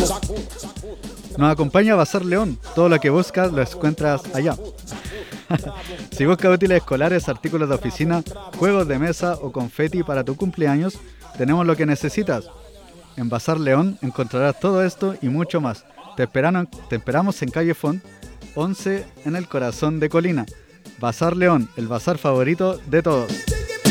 Nos acompaña Bazar León. Todo lo que buscas lo encuentras allá. Si buscas útiles escolares, artículos de oficina, juegos de mesa o confeti para tu cumpleaños, tenemos lo que necesitas. En Bazar León encontrarás todo esto y mucho más. Te esperamos en calle Font 11 en el corazón de Colina. Bazar León, el bazar favorito de todos.